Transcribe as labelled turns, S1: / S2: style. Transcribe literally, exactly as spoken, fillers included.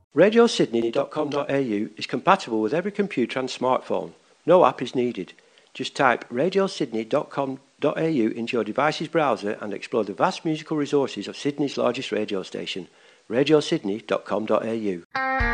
S1: radio sydney dot com dot a u is compatible with every computer and smartphone. No app is needed. Just type radio sydney dot com dot a u into your device's browser and explore the vast musical resources of Sydney's largest radio station, radio sydney dot com dot a u.